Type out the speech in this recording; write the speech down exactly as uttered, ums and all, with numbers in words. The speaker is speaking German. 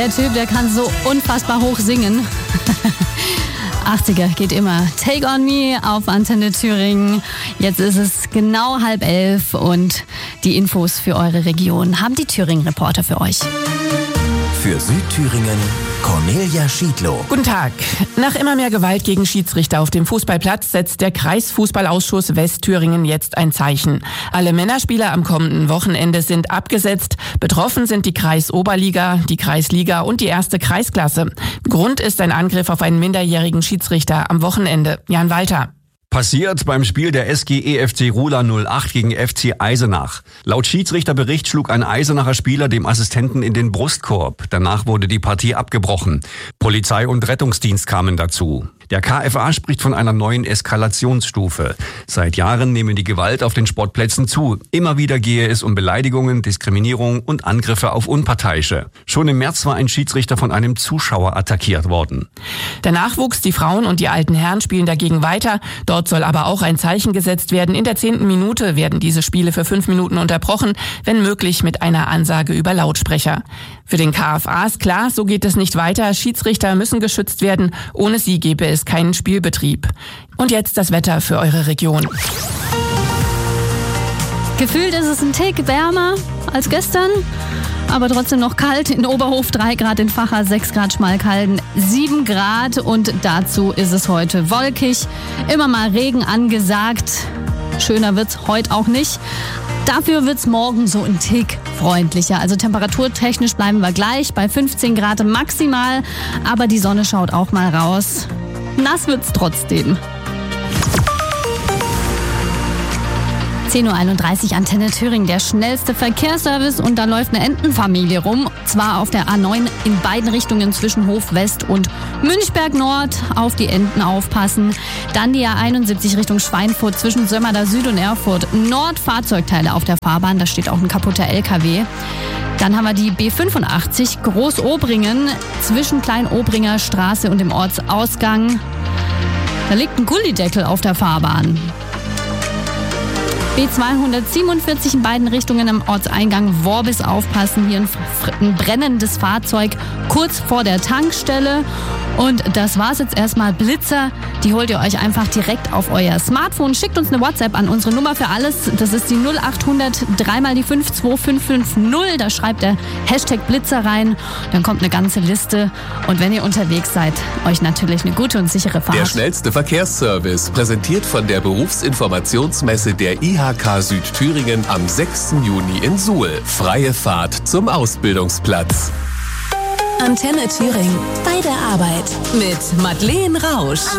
Der Typ, der kann so unfassbar hoch singen. achtziger geht immer. Take on Me auf Antenne Thüringen. Jetzt ist es genau halb elf und die Infos für eure Region haben die Thüringen-Reporter für euch. Für Südthüringen Cornelia Schiedlow. Guten Tag. Nach immer mehr Gewalt gegen Schiedsrichter auf dem Fußballplatz setzt der Kreisfußballausschuss Westthüringen jetzt ein Zeichen. Alle Männerspieler am kommenden Wochenende sind abgesetzt. Betroffen sind die Kreisoberliga, die Kreisliga und die erste Kreisklasse. Grund ist ein Angriff auf einen minderjährigen Schiedsrichter am Wochenende. Jan Walter. Passiert beim Spiel der S G E F C Ruhla null acht gegen F C Eisenach. Laut Schiedsrichterbericht schlug ein Eisenacher Spieler dem Assistenten in den Brustkorb. Danach wurde die Partie abgebrochen. Polizei und Rettungsdienst kamen dazu. Der K F A spricht von einer neuen Eskalationsstufe. Seit Jahren nehme die Gewalt auf den Sportplätzen zu. Immer wieder gehe es um Beleidigungen, Diskriminierung und Angriffe auf Unparteiische. Schon im März war ein Schiedsrichter von einem Zuschauer attackiert worden. Der Nachwuchs, die Frauen und die alten Herren spielen dagegen weiter. Dort soll aber auch ein Zeichen gesetzt werden. In der zehnten Minute werden diese Spiele für fünf Minuten unterbrochen, wenn möglich mit einer Ansage über Lautsprecher. Für den K F A ist klar, so geht es nicht weiter. Schiedsrichter müssen geschützt werden. Ohne sie gäbe es keinen Spielbetrieb. Und jetzt das Wetter für eure Region. Gefühlt ist es ein Tick wärmer als gestern, aber trotzdem noch kalt. In Oberhof drei Grad, in Vacha sechs Grad, Schmalkalden sieben Grad und dazu ist es heute wolkig. Immer mal Regen angesagt. Schöner wird's heute auch nicht. Dafür wird's morgen so ein Tick freundlicher. Also temperaturtechnisch bleiben wir gleich bei fünfzehn Grad maximal, aber die Sonne schaut auch mal raus. Nass wird's trotzdem. zehn Uhr einunddreißig, Antenne Thüringen, der schnellste Verkehrsservice und da läuft eine Entenfamilie rum. Zwar auf der A neun in beiden Richtungen zwischen Hof West und Münchberg Nord. Auf die Enten aufpassen. Dann die A einundsiebzig Richtung Schweinfurt zwischen Sömmerda Süd und Erfurt Nord. Fahrzeugteile auf der Fahrbahn, da steht auch ein kaputter L K W. Dann haben wir die B fünfundachtzig Groß-Obringen zwischen Klein-Obringer Straße und dem Ortsausgang. Da liegt ein Gullideckel auf der Fahrbahn. B zweihundertsiebenundvierzig in beiden Richtungen am Ortseingang Worbis aufpassen. Hier ein, ein brennendes Fahrzeug kurz vor der Tankstelle. Und das war's jetzt erstmal. Blitzer, die holt ihr euch einfach direkt auf euer Smartphone. Schickt uns eine WhatsApp an unsere Nummer für alles. Das ist die null achthundert drei mal die fünf zwei fünf fünf null. Da schreibt der Hashtag Blitzer rein. Dann kommt eine ganze Liste. Und wenn ihr unterwegs seid, euch natürlich eine gute und sichere Fahrt. Der schnellste Verkehrsservice, präsentiert von der Berufsinformationsmesse der I H K Südthüringen am sechsten Juni in Suhl. Freie Fahrt zum Ausbildungsplatz. Antenne Thüringen. Bei der Arbeit. Mit Madeleine Rausch.